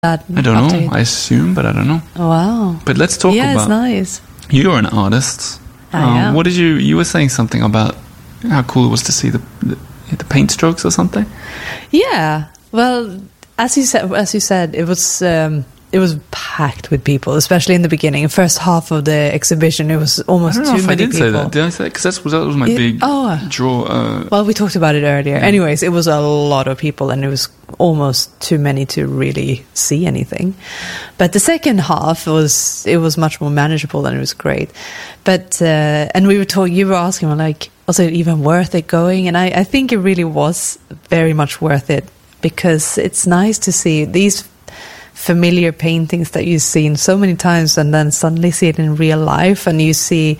that? I don't know. I assume, but I don't know. Wow. But let's talk about... Yeah, it's nice. You're an artist. I am. What did you were saying something about how cool it was to see the paint strokes or something? Yeah. Well, as you said, it was packed with people, especially in the beginning. First half of the exhibition, it was almost too many people. I did say that. Did I say that? Because that was my big draw. Well, we talked about it earlier. Yeah. Anyways, it was a lot of people, and it was almost too many to really see anything. But the second half was much more manageable, and it was great. But and we were talking. You were asking, like, was it even worth it going? And I think it really was very much worth it, because it's nice to see these familiar paintings that you've seen so many times, and then suddenly see it in real life, and you see,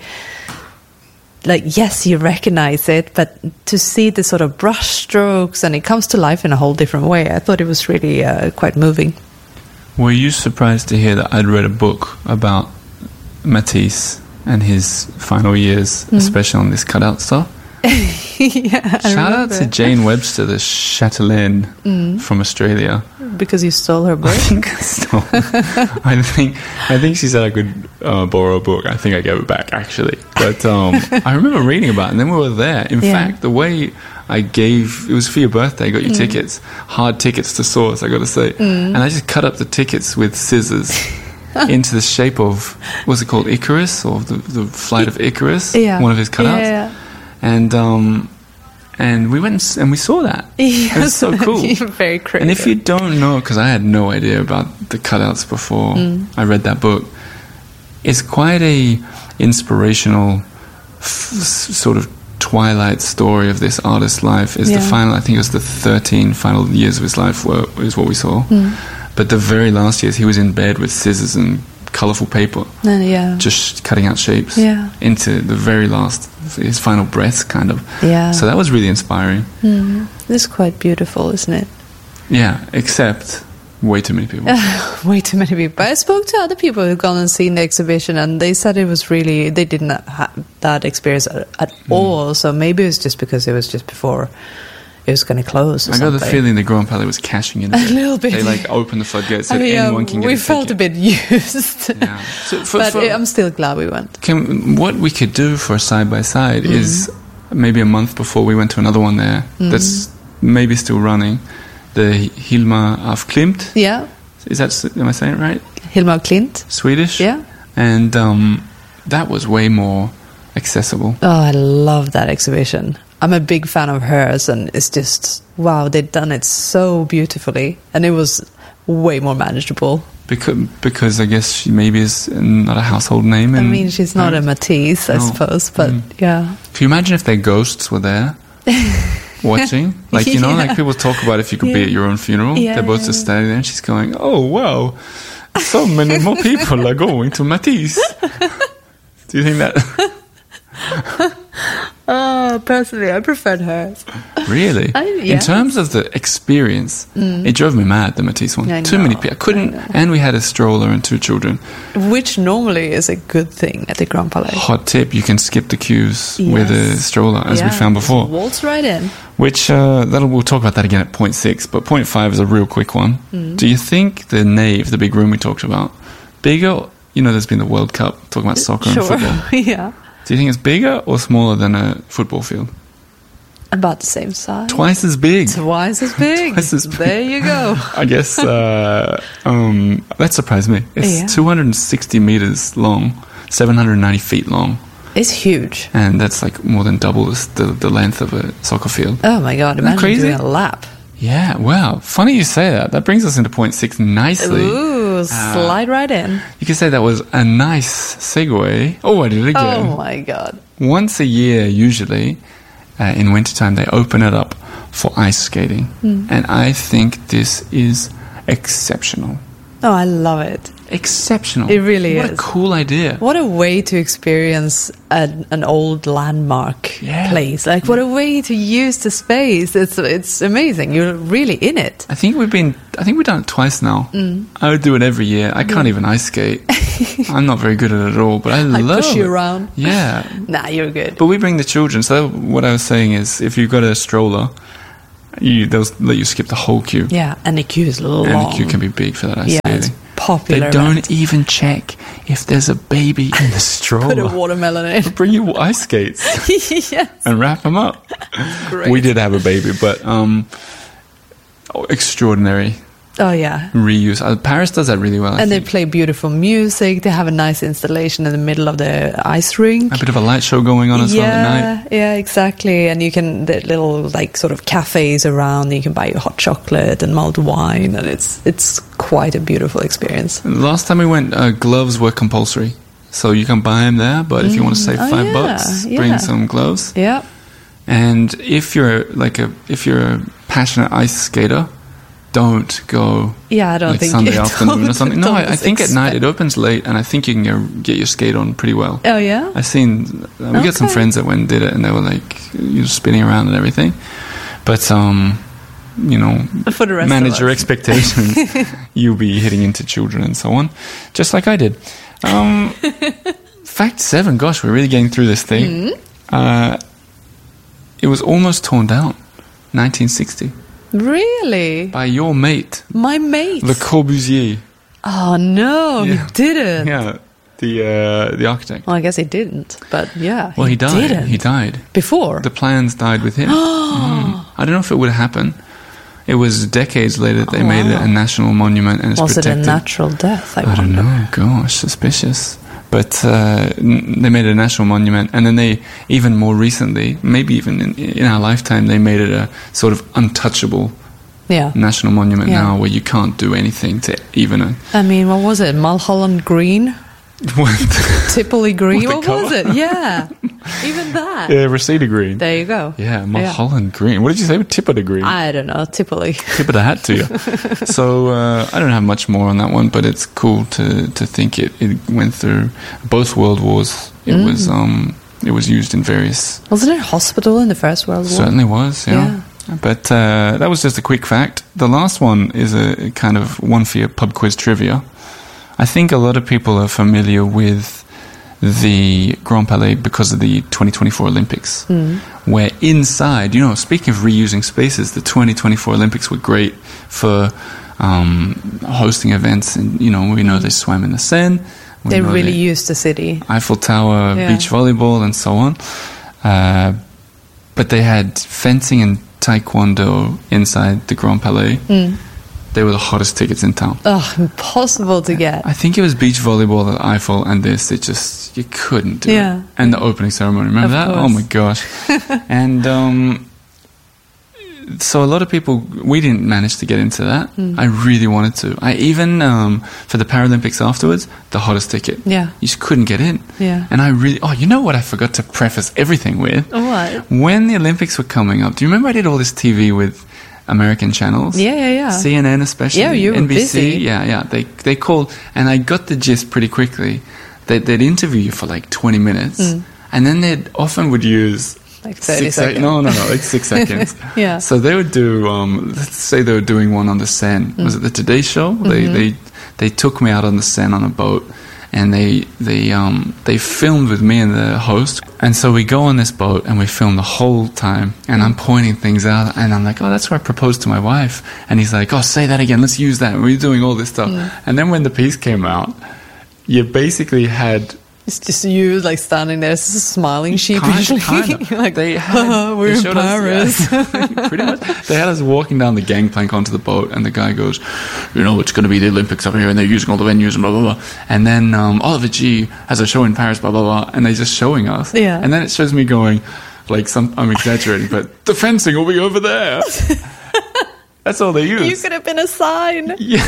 like, yes, you recognize it, but to see the sort of brush strokes, and it comes to life in a whole different way. I thought it was really quite moving. Were you surprised to hear that I'd read a book about Matisse and his final years, especially on this cutout stuff? Yeah, Shout out to Jane Webster, the chatelaine from Australia. Because you stole her book? I think I stole I think she said I could borrow a book. I think I gave it back, actually. But I remember reading about it, and then we were there. In fact, the way it was for your birthday, I got you tickets, hard tickets to Source, I got to say. And I just cut up the tickets with scissors into the shape of, what's it called, Icarus, or the flight of Icarus, one of his cutouts. Yeah. And we went and we saw that. It was so cool. Very creative. And if you don't know, because I had no idea about the cutouts before I read that book, it's quite a inspirational sort of twilight story of this artist's life. Is the final, I think it was the 13 final years of his life is what we saw. But the very last years, he was in bed with scissors and colourful paper, just cutting out shapes into the very last, his final breaths, kind of. So that was really inspiring. It's quite beautiful, isn't it? Yeah, except way too many people. Way too many people. I spoke to other people who've gone and seen the exhibition, and they said it was really, they didn't have that experience at all. So maybe it was just because it was just before it was going to close or I got the feeling the Grand Palais was cashing in a little bit. They like opened the floodgates, said anyone can get we a felt ticket. a bit used. But I'm still glad we went. What we could do for a side-by-side is maybe a month before we went to another one there that's maybe still running, the Hilma af Klint. Yeah. Am I saying it right? Hilma af Klint. Swedish. Yeah. And that was way more accessible. Oh, I love that exhibition. I'm a big fan of hers, and it's just, wow, they've done it so beautifully, and it was way more manageable. Because I guess she maybe is not a household name. I mean, she's not a Matisse, I suppose, but yeah. Can you imagine if their ghosts were there watching? Like, you know, like people talk about if you could be at your own funeral. They're both just standing there, and she's going, oh, wow, so many more people are going to Matisse. Do you think that... Personally, I preferred hers. Really? In terms of the experience, it drove me mad, the Matisse one. Too many people. I couldn't, and we had a stroller and 2 children. Which normally is a good thing at the Grand Palais. Hot tip, you can skip the queues with a stroller, as we found before. Waltz right in. Which, we'll talk about that again at point 6, but point 5 is a real quick one. Do you think the nave, the big room we talked about, bigger, you know, there's been the World Cup, talking about soccer and football. Yeah. Do you think it's bigger or smaller than a football field? About the same size. Twice as big. Twice as big. There you go. I guess that surprised me. It's 260 meters long, 790 feet long. It's huge. And that's like more than double the length of a soccer field. Oh my God, imagine doing a lap. Yeah, wow. Funny you say that. That brings us into point 6 nicely. Ooh, slide right in. You could say that was a nice segue. Oh, I did it again. Oh my God. Once a year, usually, in wintertime, they open it up for ice skating. And I think this is exceptional. Oh, I love it. Exceptional. It really is. What a cool idea. What a way to experience an old landmark place. Like, what a way to use the space. It's amazing. You're really in it. I think we've done it twice now. I would do it every year. I can't even ice skate. I'm not very good at it at all, but I love it. I push you around. Yeah. Nah, you're good. But we bring the children. So what I was saying is, if you've got a stroller, they'll let you skip the whole queue. Yeah, and the queue is long. And the queue can be big for that ice it's skating. popular. They don't even check if there's a baby in the stroller. Put a watermelon in. Bring you ice skates Yes. and wrap them up. Great. We did have a baby, but extraordinary Oh, yeah. reuse. Paris does that really well. I And they think. play beautiful music. They have a nice installation in the middle of the ice rink. A bit of a light show going on as well at night. Yeah, exactly. And you can, the little like sort of cafes around, you can buy your hot chocolate and mulled wine, and it's quite a beautiful experience. Last time we went, gloves were compulsory. So you can buy them there, but if you want to save $5, bring some gloves. Yeah. And if you're a passionate ice skater, don't go. Yeah, I don't think Sunday you afternoon or something. No, don't I think at night expect- it opens late, and I think you can get your skate on pretty well. Oh, yeah? I've seen. We got some Okay. friends that went and did it, and they were like, spinning around and everything. But For the rest manage of your us. expectations. You'll be hitting into children and so on, just like I did. Fact 7. Gosh, we're really getting through this thing. It was almost torn down, 1960, Really? by your mate, My mate? Le Corbusier. Oh, no, Yeah. he didn't. Yeah, the architect. Well, I guess he didn't, but yeah. Well, he died. Didn't. He died. Before? The plans died with him. I don't know if it would happen. It was decades later that they made it a national monument, and it's Was protected. it a natural death? I don't know. Gosh, suspicious. But they made it a national monument, and then they, even more recently, maybe even in our lifetime, they made it a sort of untouchable Yeah. national monument Yeah. now, where you can't do anything to even I mean, what was it? Mulholland Green? Tippley Green? What, What the was colour? it? Yeah. Even that. Yeah, Reseda Green. There you go. Yeah, Mulholland Green. What did you say? Tipper Green. I don't know. Tippley. Tip of the hat to you. So I don't have much more on that one, but it's cool to think it went through both world wars. It was used in various. Wasn't it a hospital in the First World War? Certainly was, yeah. But that was just a quick fact. The last one is a kind of one for your pub quiz trivia. I think a lot of people are familiar with the Grand Palais because of the 2024 Olympics, where inside, speaking of reusing spaces, the 2024 Olympics were great for hosting events, and we know they swam in the Seine. They really used the city. Eiffel Tower, beach volleyball, and so on. But they had fencing and taekwondo inside the Grand Palais. They were the hottest tickets in town. Oh, impossible to get. I think it was beach volleyball at Eiffel, and this, you couldn't do it. And the opening ceremony, remember that? course. Oh my gosh. And so a lot of people, we didn't manage to get into that. I really wanted to. I even, for the Paralympics afterwards, the hottest ticket. Yeah. You just couldn't get in. Yeah. And I really, you know what I forgot to preface everything with? What? When the Olympics were coming up, do you remember I did all this TV with American channels? Yeah. CNN especially. Yeah, you were NBC. busy. Yeah. They called, and I got the gist pretty quickly. They'd interview you for like 20 minutes, and then they often would use Like 30 seconds. No, like 6 seconds. Yeah. So they would do, let's say they were doing one on the Seine. Was it the Today Show? They took me out on the Seine on a boat, and they filmed with me and the host. And so we go on this boat and we film the whole time, and I'm pointing things out, and I'm like, that's where I proposed to my wife. And he's like, say that again, let's use that. And we're doing all this stuff. And then when the piece came out, you basically had... It's just you like standing there smiling sheepishly. Kind of. Like, they had, we're they in showed Paris. Pretty much. They had us walking down the gangplank onto the boat, and the guy goes, it's going to be the Olympics up here, and they're using all the venues and blah, blah, blah. And then Oliver G has a show in Paris, blah, blah, blah, and they're just showing us. Yeah. And then it shows me going, I'm exaggerating, but the fencing will be over there. That's all they use. You could have been a sign. Yeah.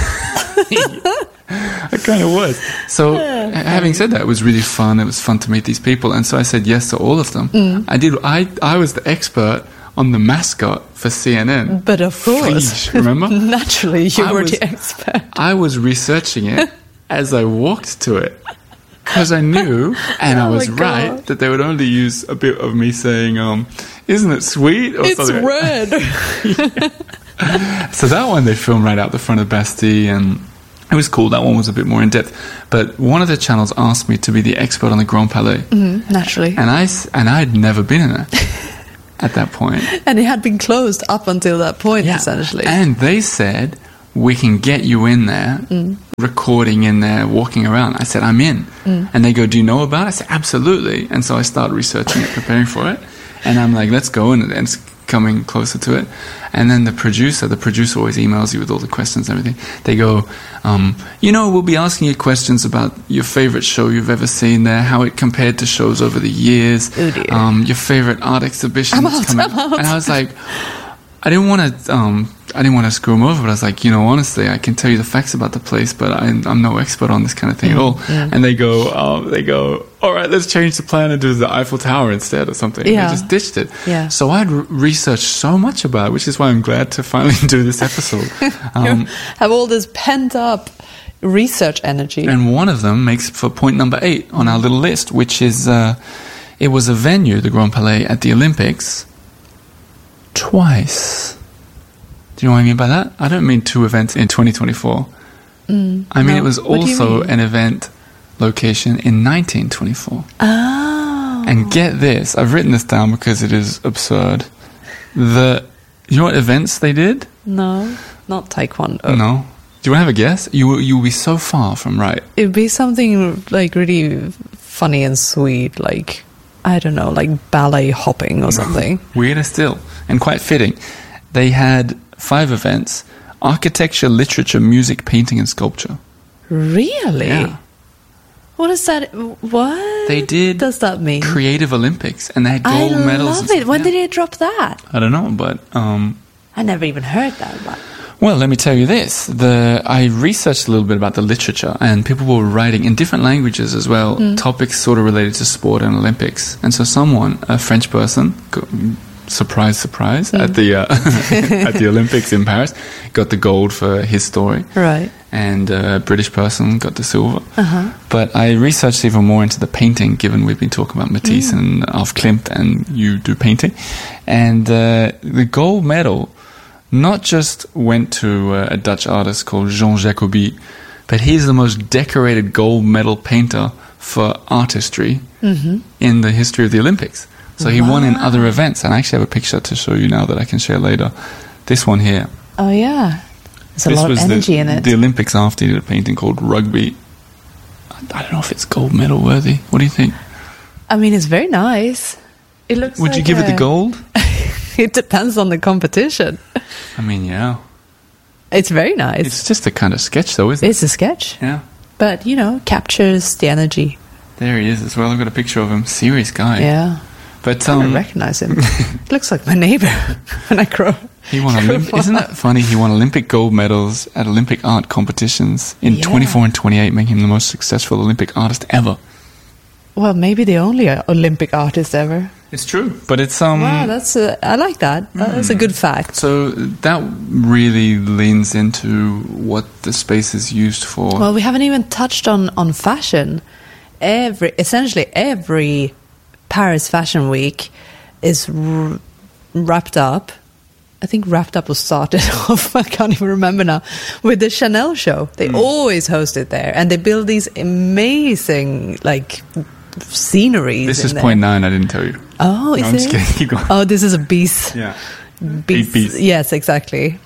I kind of was. So, having said that, it was really fun. It was fun to meet these people, and so I said yes to all of them. I did. I was the expert on the mascot for CNN. But of course, Frege, remember? Naturally, you were the expert. I was researching it as I walked to it because I knew, and I was right, that they would only use a bit of me saying, "Isn't it sweet?" Or It's something. red. So that one they filmed right out the front of Bastille, and it was cool. That one was a bit more in depth. But one of the channels asked me to be the expert on the Grand Palais, Naturally. and I'd never been in it. at that point. And it had been closed up until that point, essentially. And they said, we can get you in there, recording in there, walking around. I said, I'm in. And they go, do you know about it? I said, absolutely. And so I started researching it, preparing for it. And I'm like, let's go. And it's coming closer to it. And then the producer always emails you with all the questions and everything. They go, we'll be asking you questions about your favorite show you've ever seen there, how it compared to shows over the years, oh dear. Your favorite art exhibitions. I'm out. And I was like, I didn't want to screw them over, but I was like, honestly, I can tell you the facts about the place, but I'm no expert on this kind of thing at all. And they go, all right, let's change the plan and do the Eiffel Tower instead or something. Yeah. They just ditched it. Yeah. So I'd researched so much about it, which is why I'm glad to finally do this episode. You have all this pent up research energy. And one of them makes for point number 8 on our little list, which is, it was a venue, the Grand Palais, at the Olympics. Twice. Do you know what I mean by that? I don't mean 2 events in 2024. I mean, it was also an event location in 1924. Oh. And get this, I've written this down because it is absurd. You know what events they did? No, not Taekwondo. No. Do you want to have a guess? You'll be so far from right. It'd be something like really funny and sweet, like, I don't know, like ballet hopping or something. Weirder still, and quite fitting. They had 5 events: architecture, literature, music, painting, and sculpture. Really? Yeah. What is that? What They did does that mean? Creative Olympics, and they had gold medals. I love it. When did they drop that? I don't know, but I never even heard that. But well, let me tell you this. I researched a little bit about the literature, and people were writing in different languages as well, topics sort of related to sport and Olympics. And so a French person, surprise, surprise, at the at the Olympics in Paris, got the gold for his story. right. And a British person got the silver. Uh-huh. But I researched even more into the painting, given we've been talking about Matisse and Alf Klimt, and you do painting. And the gold medal not just went to a Dutch artist called Jean Jacobi, but he's the most decorated gold medal painter for artistry in the history of the Olympics. So he won in other events, and I actually have a picture to show you now that I can share later. This one here. Oh, yeah. There's a lot of energy in it. The Olympics after, he did a painting called Rugby. I don't know if it's gold medal worthy. What do you think? I mean, it's very nice. It looks. Would you give it the gold? It depends on the competition. I mean, yeah. It's very nice. It's just a kind of sketch, though, isn't it? It's a sketch. Yeah. But, captures the energy. There he is as well. I've got a picture of him. Serious guy. Yeah. But I recognize him. Looks like my neighbor when I grow. He won isn't that funny? He won Olympic gold medals at Olympic art competitions in 24 and 28, making him the most successful Olympic artist ever. Well, maybe the only Olympic artist ever. It's true, but it's Wow, I like that. That's a good fact. So that really leans into what the space is used for. Well, we haven't even touched on fashion. Essentially every Paris Fashion Week is wrapped up. I think wrapped up was started off, I can't even remember now, with the Chanel show. They always host it there, and they build these amazing sceneries. This is point 9. I didn't tell you. Oh, no, is I'm it? just kidding. Keep going. Oh, this is a beast. Yeah, Beast. Yes, exactly.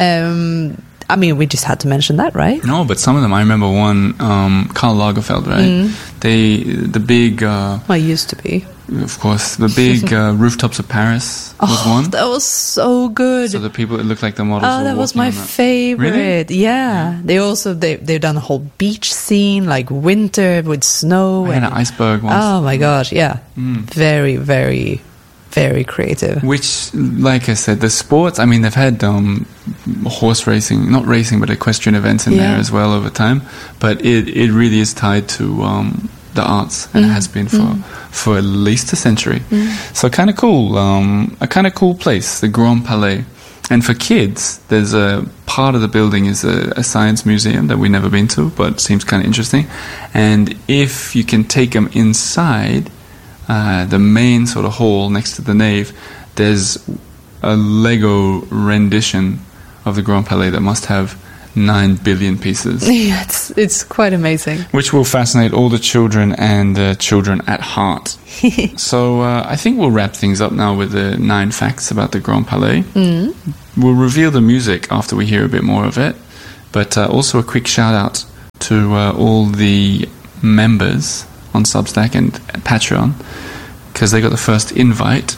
I mean, we just had to mention that, right? No, but some of them, I remember one, Karl Lagerfeld, right? The big... I used to be. Of course, the big rooftops of Paris was one. That was so good. So the people, it looked like the models were that was walking my on that. favorite. Really? Yeah. They also, they've done a whole beach scene, like winter with snow. I had an iceberg once. Oh my gosh, yeah. Very, very, very creative. Which, like I said, the sports, I mean, they've had horse racing, not racing, but equestrian events in there as well over time. But it really is tied to the arts, and it has been for at least a century. So kind of cool, a kind of cool place, the Grand Palais. And for kids, there's a part of the building is a science museum that we've never been to, but seems kind of interesting. And if you can take them inside the main sort of hall next to the nave, there's a Lego rendition of the Grand Palais that must have 9 billion pieces. Yeah, it's quite amazing. Which will fascinate all the children and children at heart. So I think we'll wrap things up now with the 9 facts about the Grand Palais. We'll reveal the music after we hear a bit more of it. But also a quick shout out to all the members on Substack and Patreon, because they got the first invite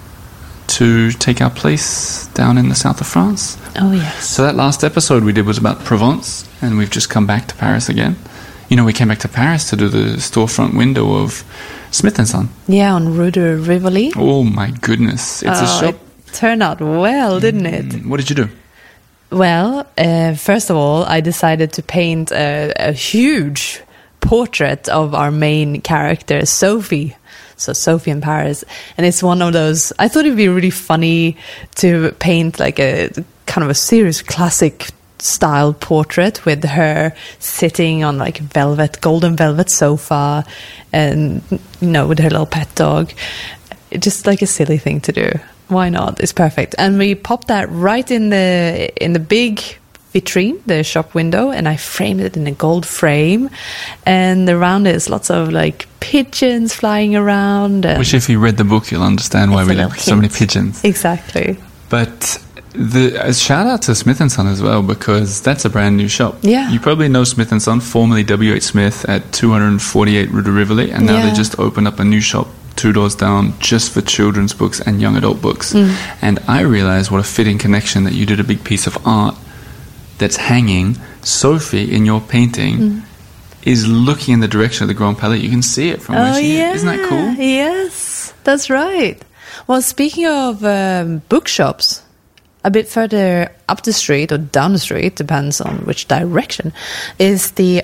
to take our place down in the south of France. Oh, yes. So that last episode we did was about Provence, and we've just come back to Paris again. You know, we came back to Paris to do the storefront window of Smith & Son. Yeah, on Rue de Rivoli. Oh, my goodness. It's a shop. It turned out well, didn't it? What did you do? Well, first of all, I decided to paint a huge portrait of our main character, Sophie. So Sophie in Paris. And it's one of those, I thought it'd be really funny to paint like a kind of a serious classic style portrait with her sitting on like golden velvet sofa, and, you know, with her little pet dog. Just like a silly thing to do. Why not? It's perfect. And we popped that right in the big vitrine, the shop window, and I framed it in a gold frame, and around it is lots of like pigeons flying around. Which, if you read the book, you'll understand why we have so many pigeons. Exactly. But a shout out to Smith & Son as well, because that's a brand new shop. Yeah. You probably know Smith & Son, formerly W.H. Smith, at 248 Rue de Rivoli, and now they just opened up a new shop 2 doors down just for children's books and young adult books. And I realized what a fitting connection that you did a big piece of art that's hanging. Sophie, in your painting, is looking in the direction of the Grand Palais. You can see it from where she is. Isn't that cool? Yes, that's right. Well, speaking of bookshops, a bit further up the street or down the street, depends on which direction, is the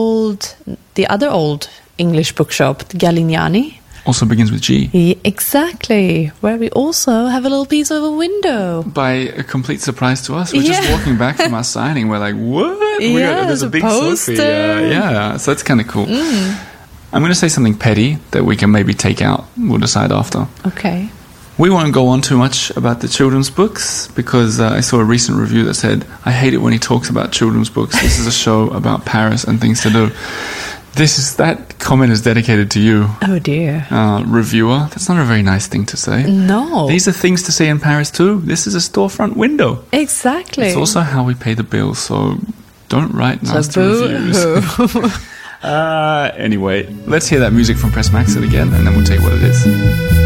other old English bookshop, Galignani. Also begins with G. Exactly, where we also have a little piece of a window. By a complete surprise to us. We're just walking back from our signing. We're like, what? There's a big poster. Sophie. So that's kind of cool. I'm going to say something petty that we can maybe take out. We'll decide after. Okay. We won't go on too much about the children's books, because I saw a recent review that said, I hate it when he talks about children's books. This is a show about Paris and things to do. That comment is dedicated to you. Oh dear. Reviewer. That's not a very nice thing to say. No. These are things to see in Paris too. This is a storefront window. Exactly. It's also how we pay the bills, so don't write nasty reviews. Anyway, let's hear that music from Press Maxit again, and then we'll tell you what it is.